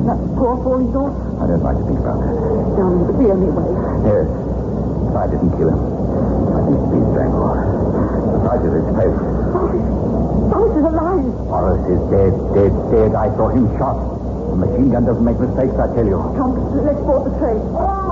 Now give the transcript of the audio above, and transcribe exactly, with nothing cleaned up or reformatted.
That poor Florido? I don't like to think about that. Down in the beer anyway. Yes. I didn't kill him. I think he's been strangled. The sight of his face. Boris! Boris is alive! Boris is dead, dead, dead. I saw him shot. The machine gun doesn't make mistakes, I tell you. Come, let's board the train.